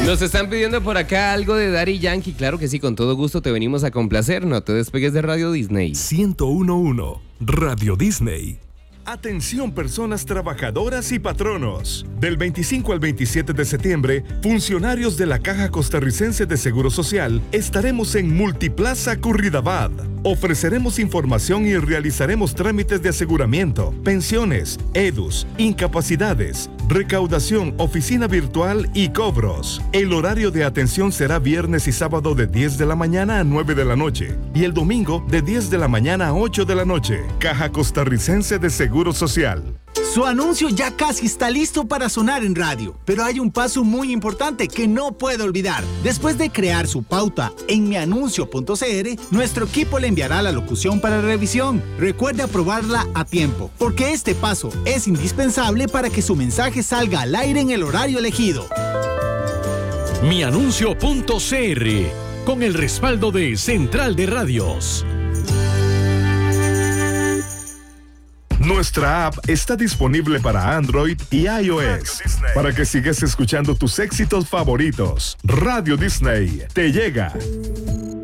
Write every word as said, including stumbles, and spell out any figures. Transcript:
Nos están pidiendo por acá algo de Daddy Yankee. Claro que sí, con todo gusto te venimos a complacer. No te despegues de Radio Disney. ciento uno punto uno Radio Disney. Atención personas trabajadoras y patronos. Del veinticinco al veintisiete de septiembre, funcionarios de la Caja Costarricense de Seguro Social estaremos en Multiplaza Curridabat. Ofreceremos información y realizaremos trámites de aseguramiento, pensiones, edus, incapacidades, recaudación, oficina virtual y cobros. El horario de atención será viernes y sábado de diez de la mañana a nueve de la noche y el domingo de diez de la mañana a ocho de la noche. Caja Costarricense de Seguro Social. Su anuncio ya casi está listo para sonar en radio, pero hay un paso muy importante que no puede olvidar. Después de crear su pauta en mianuncio punto c r, nuestro equipo le enviará la locución para revisión. Recuerde aprobarla a tiempo, porque este paso es indispensable para que su mensaje salga al aire en el horario elegido. mianuncio punto c r, con el respaldo de Central de Radios. Nuestra app está disponible para Android y iOS para que sigas escuchando tus éxitos favoritos. Radio Disney te llega.